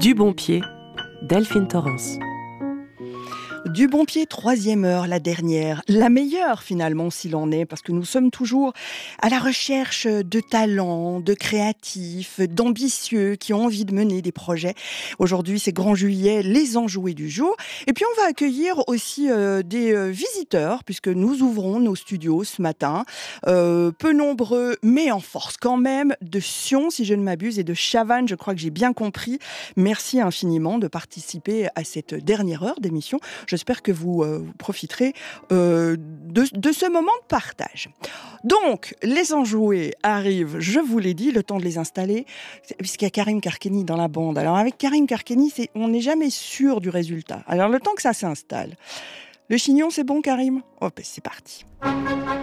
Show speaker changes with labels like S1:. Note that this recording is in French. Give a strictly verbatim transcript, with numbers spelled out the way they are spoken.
S1: Du bon pied, Delphine Torrance.
S2: Du bon pied, troisième heure, la dernière, la meilleure finalement s'il en est, parce que nous sommes toujours à la recherche de talents, de créatifs, d'ambitieux qui ont envie de mener des projets. Aujourd'hui, c'est Grand Juillet, les enjoués du jour. Et puis on va accueillir aussi euh, des euh, visiteurs, puisque nous ouvrons nos studios ce matin. Euh, peu nombreux, mais en force quand même, de Sion, si je ne m'abuse, et de Chavannes, je crois que j'ai bien compris. Merci infiniment de participer à cette dernière heure d'émission. J'espère que vous, euh, vous profiterez euh, de, de ce moment de partage. Donc, les enjoués arrivent, je vous l'ai dit, le temps de les installer, puisqu'il y a Karim Karkeni dans la bande. Alors, avec Karim Karkeni, c'est, on n'est jamais sûr du résultat. Alors, le temps que ça s'installe. Le chignon, c'est bon, Karim ? Oh, ben, c'est parti.